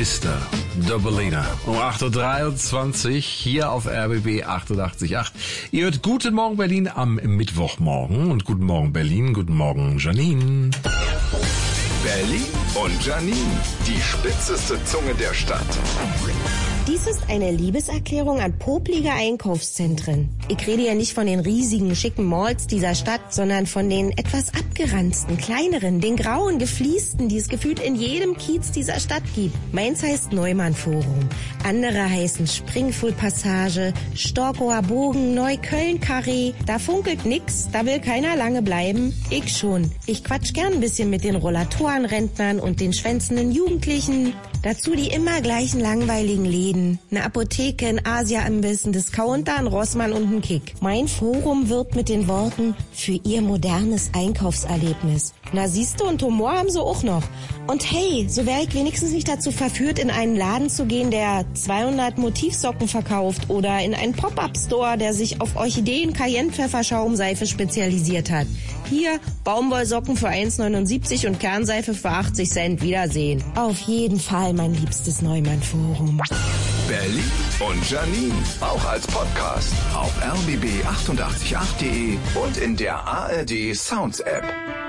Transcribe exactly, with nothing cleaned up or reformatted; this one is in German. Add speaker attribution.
Speaker 1: Vista, Doppelina. Um acht Uhr dreiundzwanzig hier auf R B B achtundachtzig Komma acht. Ihr hört Guten Morgen Berlin am Mittwochmorgen. Und Guten Morgen Berlin, guten Morgen Janine.
Speaker 2: Berlin und Janine, die spitzeste Zunge der Stadt.
Speaker 3: Dies ist eine Liebeserklärung an poplige Einkaufszentren. Ich rede ja nicht von den riesigen, schicken Malls dieser Stadt, sondern von den etwas abgeranzten, kleineren, den grauen, gefliesten, die es gefühlt in jedem Kiez dieser Stadt gibt. Meins heißt Neumann Forum. Andere heißen Springfuhl Passage, Storkower Bogen, Neukölln Carré. Da funkelt nix, da will keiner lange bleiben. Ich schon. Ich quatsch gern ein bisschen mit den Rollatorenrentnern und den schwänzenden Jugendlichen. Dazu die immer gleichen langweiligen Läden. Eine Apotheke, ein Asia-Imbiss, ein Discounter, ein Rossmann und ein Kick. Mein Forum wirbt mit den Worten für ihr modernes Einkaufserlebnis. Na siehste, und Humor haben sie auch noch. Und hey, so wäre ich wenigstens nicht dazu verführt, in einen Laden zu gehen, der zweihundert Motivsocken verkauft oder in einen Pop-Up-Store, der sich auf Orchideen, Cayenne-Pfefferschaumseife spezialisiert hat. Hier, Baumwollsocken für eins neunundsiebzig und Kernseife für achtzig Cent. Wiedersehen. Auf jeden Fall, mein liebstes Neumann-Forum.
Speaker 2: Berlin und Janine, auch als Podcast auf r b b achtundachtzig Komma acht punkt de und in der A R D Sounds App.